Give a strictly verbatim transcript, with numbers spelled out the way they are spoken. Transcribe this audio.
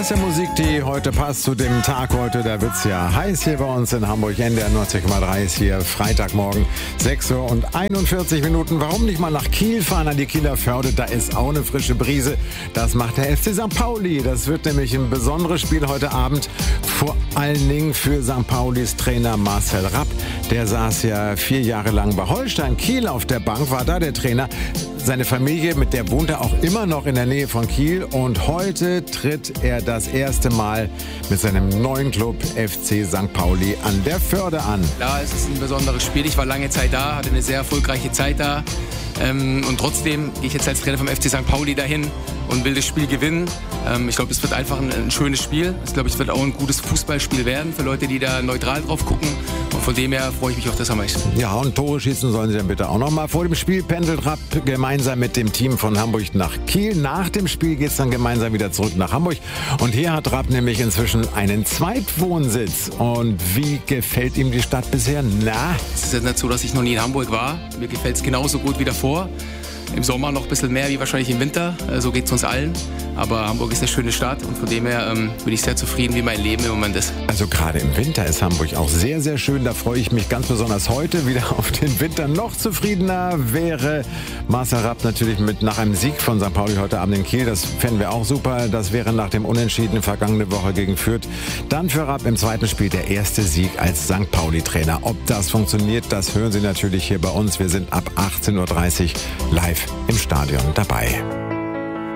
ist ja Musik, die heute passt zu dem Tag heute. Da wird es ja heiß hier bei uns in Hamburg. N D R neunzig Komma drei ist hier Freitagmorgen, sechs Uhr und einundvierzig Minuten. Warum nicht mal nach Kiel fahren, an die Kieler Förde? Da ist auch eine frische Brise. Das macht der F C Sankt Pauli. Das wird nämlich ein besonderes Spiel heute Abend. Vor allen Dingen für Sankt Paulis Trainer Marcel Rapp. Der saß ja vier Jahre lang bei Holstein Kiel auf der Bank, war da der Trainer. Seine Familie, mit der wohnt er auch immer noch in der Nähe von Kiel. Und heute tritt er das erste Mal mit seinem neuen Club F C Sankt Pauli an der Förde an. Ja, es ist ein besonderes Spiel. Ich war lange Zeit da, hatte eine sehr erfolgreiche Zeit da. Ähm, und trotzdem gehe ich jetzt als Trainer vom F C Sankt Pauli dahin und will das Spiel gewinnen. Ähm, ich glaube, es wird einfach ein, ein schönes Spiel. Ich glaube, es wird auch ein gutes Fußballspiel werden für Leute, die da neutral drauf gucken. Und von dem her freue ich mich auf das am meisten. Ja, und Tore schießen sollen sie dann bitte auch noch mal. Vor dem Spiel pendelt Rapp gemeinsam mit dem Team von Hamburg nach Kiel. Nach dem Spiel geht es dann gemeinsam wieder zurück nach Hamburg. Und hier hat Rapp nämlich inzwischen einen Zweitwohnsitz. Und wie gefällt ihm die Stadt bisher? Na? Es ist ja nicht so, dass ich noch nie in Hamburg war. Mir gefällt es genauso gut wie davor. Im Sommer noch ein bisschen mehr wie wahrscheinlich im Winter. So geht es uns allen. Aber Hamburg ist eine schöne Stadt und von dem her ähm, bin ich sehr zufrieden, wie mein Leben im Moment ist. Also gerade im Winter ist Hamburg auch sehr, sehr schön. Da freue ich mich ganz besonders heute wieder auf den Winter. Noch zufriedener wäre Marcel Rapp natürlich mit nach einem Sieg von Sankt Pauli heute Abend in Kiel. Das fänden wir auch super. Das wäre nach dem Unentschieden vergangene Woche gegen Fürth. Dann für Rapp im zweiten Spiel der erste Sieg als Sankt Pauli-Trainer. Ob das funktioniert, das hören Sie natürlich hier bei uns. Wir sind ab achtzehn Uhr dreißig live im Stadion dabei.